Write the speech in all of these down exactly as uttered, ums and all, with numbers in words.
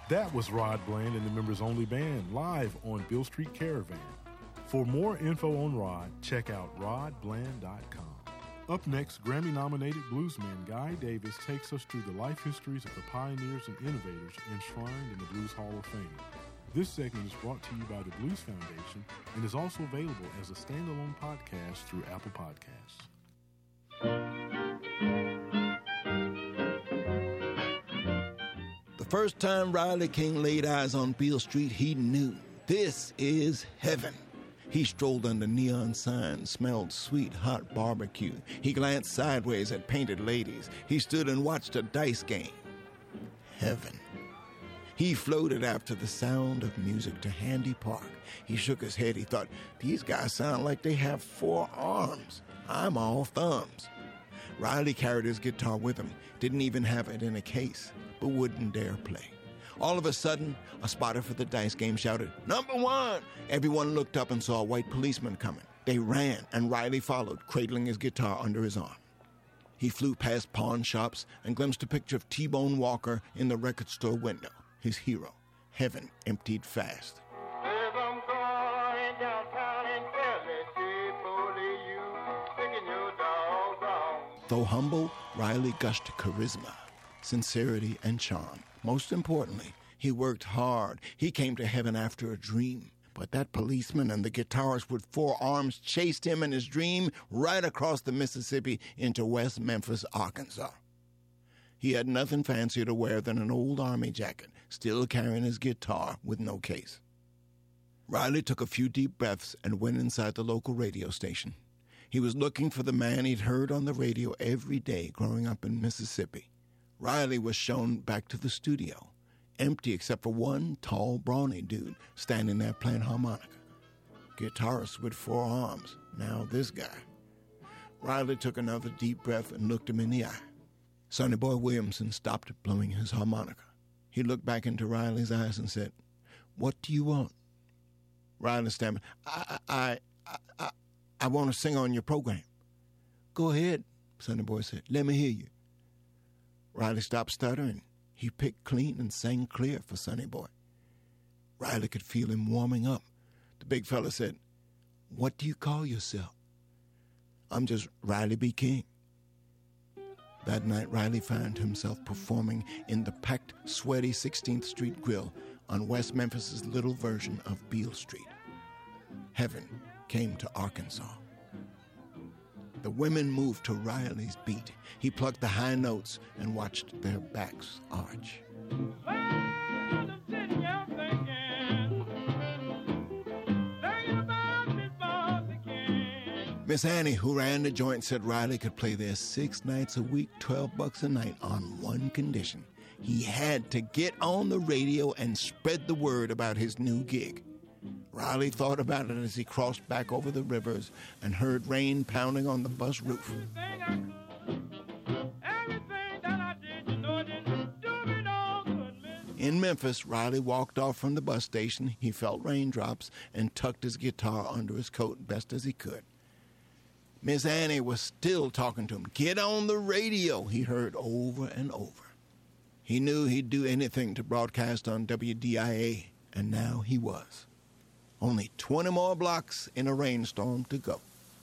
That was Rod Bland and the Members Only Band live on Beale Street Caravan. For more info on Rod, check out rod bland dot com. Up next, Grammy-nominated bluesman Guy Davis takes us through the life histories of the pioneers and innovators enshrined in the Blues Hall of Fame. This segment is brought to you by the Blues Foundation and is also available as a standalone podcast through Apple Podcasts. The first time Riley King laid eyes on Beale Street, he knew this is heaven. He strolled under neon signs, smelled sweet, hot barbecue. He glanced sideways at painted ladies. He stood and watched a dice game. Heaven. He floated after the sound of music to Handy Park. He shook his head. He thought, these guys sound like they have four arms. I'm all thumbs. Riley carried his guitar with him, didn't even have it in a case, but wouldn't dare play. All of a sudden, a spotter for the dice game shouted, "Number one!" Everyone looked up and saw a white policeman coming. They ran, and Riley followed, cradling his guitar under his arm. He flew past pawn shops and glimpsed a picture of T-Bone Walker in the record store window. His hero. Heaven emptied fast. As I'm going downtown in Philly, see you sticking your dog on. Though humble, Riley gushed charisma, sincerity, and charm. Most importantly, he worked hard. He came to heaven after a dream. But that policeman and the guitarist with four arms chased him in his dream right across the Mississippi into West Memphis, Arkansas. He had nothing fancier to wear than an old army jacket, still carrying his guitar with no case. Riley took a few deep breaths and went inside the local radio station. He was looking for the man he'd heard on the radio every day growing up in Mississippi. Riley was shown back to the studio, empty except for one tall, brawny dude standing there playing harmonica. Guitarist with four arms. Now this guy. Riley took another deep breath and looked him in the eye. Sonny Boy Williamson stopped blowing his harmonica. He looked back into Riley's eyes and said, "What do you want?" Riley stammered, I, I, I, I, I want to sing on your program." "Go ahead," Sonny Boy said. "Let me hear you." Riley stopped stuttering. He picked clean and sang clear for Sonny Boy. Riley could feel him warming up. The big fella said, "What do you call yourself?" "I'm just Riley B. King." That night, Riley found himself performing in the packed, sweaty sixteenth Street Grill on West Memphis's little version of Beale Street. Heaven came to Arkansas. The women moved to Riley's beat. He plucked the high notes and watched their backs arch. Miss Annie, who ran the joint, said Riley could play there six nights a week, twelve bucks a night, on one condition. He had to get on the radio and spread the word about his new gig. Riley thought about it as he crossed back over the rivers and heard rain pounding on the bus roof. In Memphis, Riley walked off from the bus station. He felt raindrops and tucked his guitar under his coat best as he could. Miss Annie was still talking to him. "Get on the radio," he heard over and over. He knew he'd do anything to broadcast on W D I A, and now he was. Only twenty more blocks in a rainstorm to go.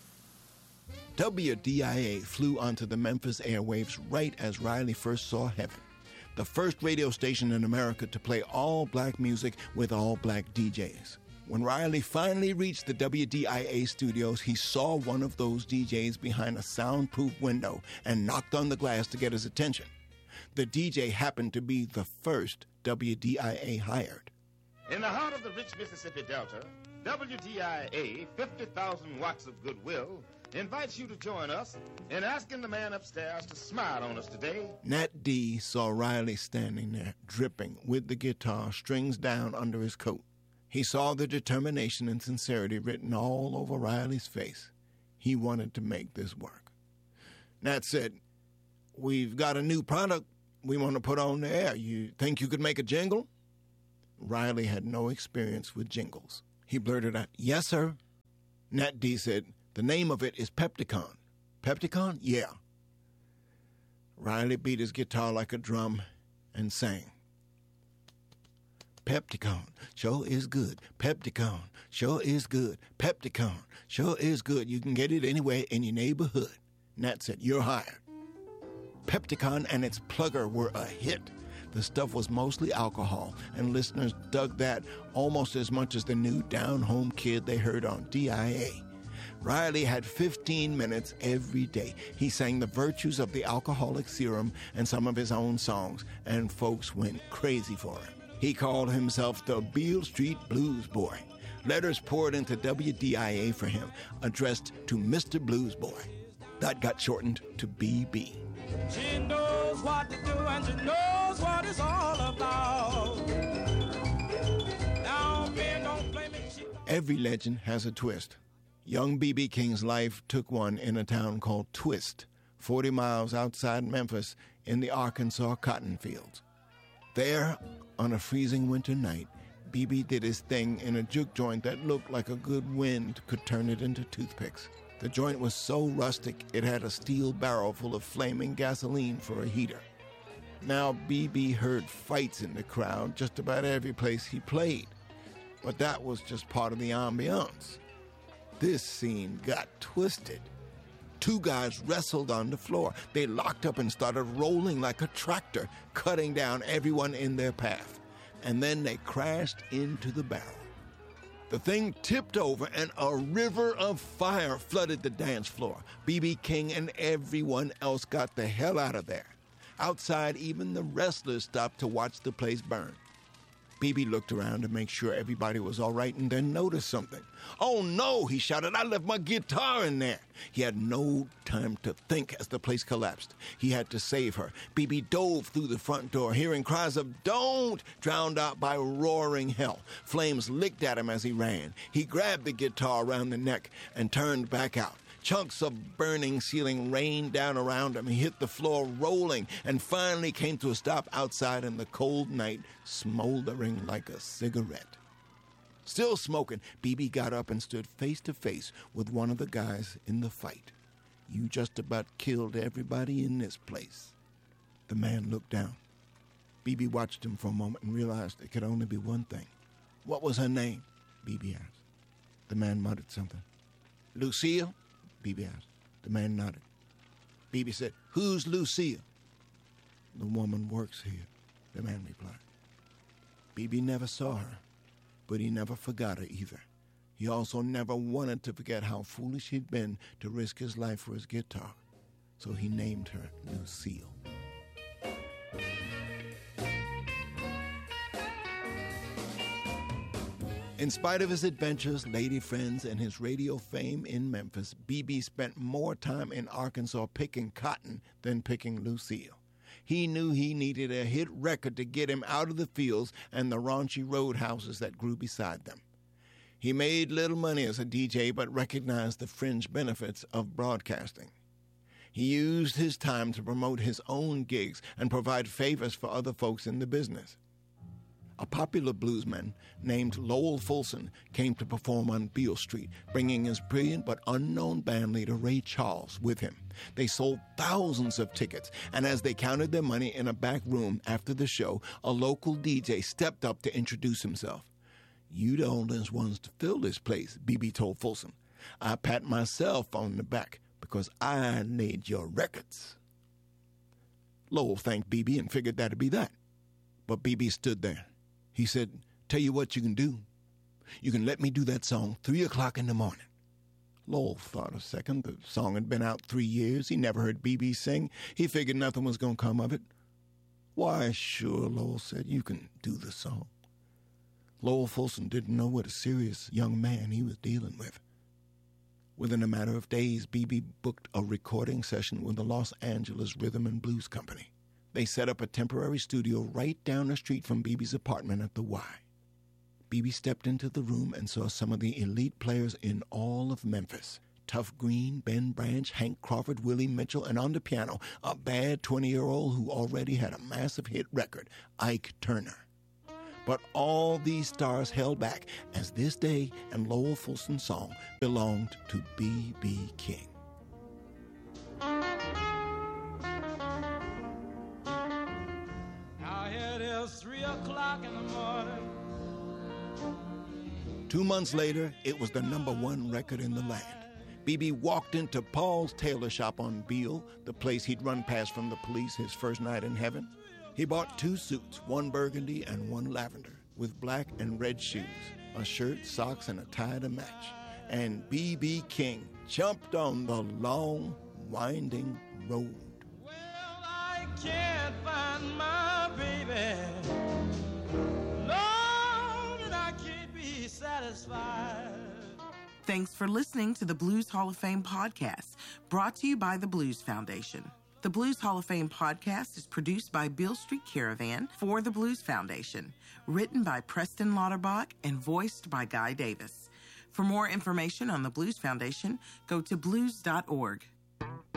W D I A flew onto the Memphis airwaves right as Riley first saw Heaven, the first radio station in America to play all black music with all black D Js. When Riley finally reached the W D I A studios, he saw one of those D Js behind a soundproof window and knocked on the glass to get his attention. The D J happened to be the first W D I A hired. In the heart of the rich Mississippi Delta, W D I A, fifty thousand watts of goodwill, invites you to join us in asking the man upstairs to smile on us today. Nat D saw Riley standing there, dripping, with the guitar, strings down under his coat. He saw the determination and sincerity written all over Riley's face. He wanted to make this work. Nat said, "We've got a new product we want to put on the air. You think you could make a jingle?" Riley had no experience with jingles. He blurted out, "Yes, sir." Nat D said, "The name of it is Pepticon." "Pepticon? Yeah." Riley beat his guitar like a drum and sang. Pepticon, sure is good. Pepticon, sure is good. Pepticon, sure is good. You can get it anywhere in your neighborhood. Nat said, you're hired. Pepticon and its plugger were a hit. The stuff was mostly alcohol, and listeners dug that almost as much as the new down-home kid they heard on D I A. Riley had fifteen minutes every day. He sang the virtues of the alcoholic serum and some of his own songs, and folks went crazy for him. He called himself the Beale Street Blues Boy. Letters poured into W D I A for him, addressed to Mister Blues Boy. That got shortened to B B. She knows what to do and she knows what it's all about. Now, man, don't blame it. She... Every legend has a twist. Young B B King's life took one in a town called Twist, forty miles outside Memphis in the Arkansas cotton fields. There, on a freezing winter night, B B did his thing in a juke joint that looked like a good wind could turn it into toothpicks. The joint was so rustic it had a steel barrel full of flaming gasoline for a heater. Now B B heard fights in the crowd just about every place he played, but that was just part of the ambiance. This scene got twisted. Two guys wrestled on the floor. They locked up and started rolling like a tractor, cutting down everyone in their path. And then they crashed into the barrel. The thing tipped over and a river of fire flooded the dance floor. B B King and everyone else got the hell out of there. Outside, even the wrestlers stopped to watch the place burn. B B looked around to make sure everybody was all right and then noticed something. "Oh no," he shouted, "I left my guitar in there." He had no time to think as the place collapsed. He had to save her. B B dove through the front door, hearing cries of "don't," drowned out by roaring hell. Flames licked at him as he ran. He grabbed the guitar around the neck and turned back out. Chunks of burning ceiling rained down around him. He hit the floor rolling and finally came to a stop outside in the cold night, smoldering like a cigarette. Still smoking, B B got up and stood face to face with one of the guys in the fight. "You just about killed everybody in this place." The man looked down. B B watched him for a moment and realized it could only be one thing. "What was her name?" B B asked. The man muttered something. "Lucille?" B B asked. The man nodded. B B said, "Who's Lucille?" "The woman works here," the man replied. B B never saw her, but he never forgot her either. He also never wanted to forget how foolish he'd been to risk his life for his guitar, so he named her Lucille. In spite of his adventures, lady friends, and his radio fame in Memphis, B B spent more time in Arkansas picking cotton than picking Lucille. He knew he needed a hit record to get him out of the fields and the raunchy roadhouses that grew beside them. He made little money as a D J, but recognized the fringe benefits of broadcasting. He used his time to promote his own gigs and provide favors for other folks in the business. A popular bluesman named Lowell Fulson came to perform on Beale Street, bringing his brilliant but unknown bandleader Ray Charles with him. They sold thousands of tickets, and as they counted their money in a back room after the show, a local D J stepped up to introduce himself. "You the only ones to fill this place," B B told Fulson. "I pat myself on the back because I made your records." Lowell thanked B B and figured that'd be that. But B B stood there. He said, "Tell you what you can do. You can let me do that song three o'clock in the morning." Lowell thought a second. The song had been out three years. He never heard B B sing. He figured nothing was going to come of it. "Why, sure," Lowell said. "You can do the song." Lowell Fulson didn't know what a serious young man he was dealing with. Within a matter of days, B B booked a recording session with the Los Angeles Rhythm and Blues Company. They set up a temporary studio right down the street from B B's apartment at the Y. B B stepped into the room and saw some of the elite players in all of Memphis. Tuff Green, Ben Branch, Hank Crawford, Willie Mitchell, and on the piano, a bad twenty-year-old who already had a massive hit record, Ike Turner. But all these stars held back as this day and Lowell Fulson's song belonged to B B King. Now here it is. was three o'clock in the morning. Two months later, it was the number one record in the land. B B walked into Paul's tailor shop on Beale, the place he'd run past from the police his first night in heaven. He bought two suits, one burgundy and one lavender, with black and red shoes, a shirt, socks, and a tie to match. And B B King jumped on the long, winding road. Well, I can't find my baby. Lord, and I can't be satisfied. Thanks for listening to the Blues Hall of Fame podcast, brought to you by the Blues Foundation. The Blues Hall of Fame podcast is produced by Beale Street Caravan for the Blues Foundation, written by Preston Lauterbach and voiced by Guy Davis. For more information on the Blues Foundation, go to blues dot org.